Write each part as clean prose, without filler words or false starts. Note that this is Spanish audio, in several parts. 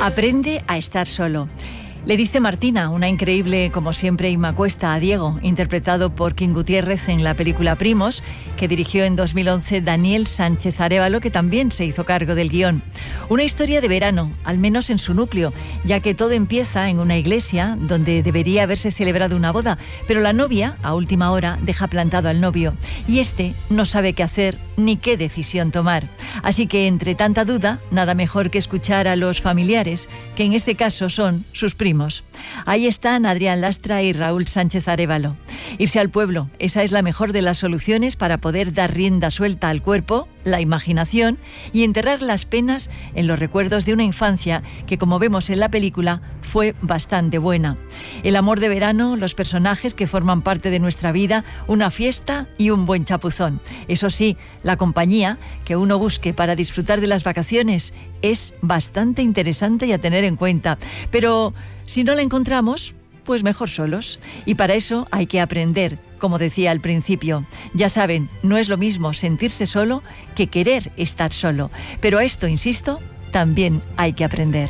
Aprende a estar solo. Le dice Martina, una increíble, como siempre, Inma Cuesta, a Diego, interpretado por King Gutiérrez en la película Primos, que dirigió en 2011 Daniel Sánchez Arévalo, que también se hizo cargo del guión. Una historia de verano, al menos en su núcleo, ya que todo empieza en una iglesia donde debería haberse celebrado una boda, pero la novia, a última hora, deja plantado al novio, y este no sabe qué hacer ni qué decisión tomar. Así que, entre tanta duda, nada mejor que escuchar a los familiares, que en este caso son sus primos. Ahí están Adrián Lastra y Raúl Sánchez Arévalo. Irse al pueblo, esa es la mejor de las soluciones para poder dar rienda suelta al cuerpo, la imaginación y enterrar las penas en los recuerdos de una infancia que, como vemos en la película, fue bastante buena. El amor de verano, los personajes que forman parte de nuestra vida, una fiesta y un buen chapuzón. Eso sí, la compañía que uno busque para disfrutar de las vacaciones es bastante interesante y a tener en cuenta. Pero si no la encontramos, pues mejor solos. Y para eso hay que aprender, como decía al principio. Ya saben, no es lo mismo sentirse solo que querer estar solo. Pero a esto, insisto, también hay que aprender.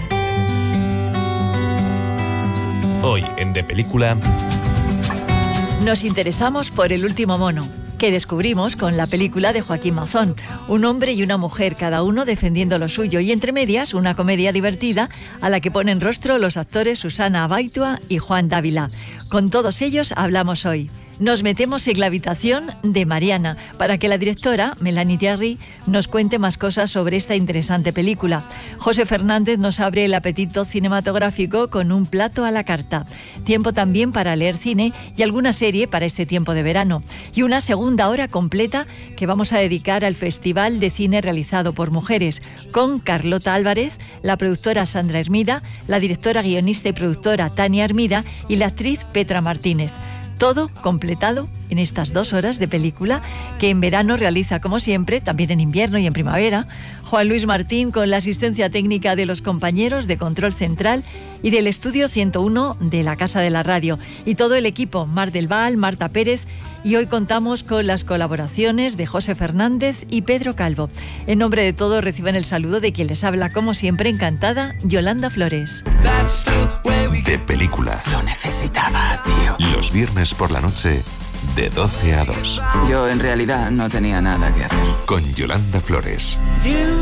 Hoy en De Película nos interesamos por El último mono, que descubrimos con la película de Joaquín Mazón. Un hombre y una mujer, cada uno defendiendo lo suyo, y entre medias una comedia divertida a la que ponen rostro los actores Susana Abaitua y Juan Dávila. Con todos ellos hablamos hoy. Nos metemos en la habitación de Mariana para que la directora, Melanie Thierry, nos cuente más cosas sobre esta interesante película. José Fernández nos abre el apetito cinematográfico con un plato a la carta. Tiempo también para leer cine y alguna serie para este tiempo de verano. Y una segunda hora completa que vamos a dedicar al Festival de Cine realizado por mujeres, con Carlota Álvarez, la productora Sandra Hermida, la directora, guionista y productora Tania Hermida y la actriz Petra Martínez. Todo completado en estas 2 horas de película que en verano realiza, como siempre, también en invierno y en primavera, Juan Luis Martín, con la asistencia técnica de los compañeros de Control Central y del Estudio 101 de la Casa de la Radio. Y todo el equipo, Mar del Val, Marta Pérez, y hoy contamos con las colaboraciones de José Fernández y Pedro Calvo. En nombre de todos reciban el saludo de quien les habla, como siempre, encantada, Yolanda Flores. De Película. Lo necesitaba, tío. Los viernes por la noche, de 12 a 2. Yo en realidad no tenía nada que hacer. Con Yolanda Flores.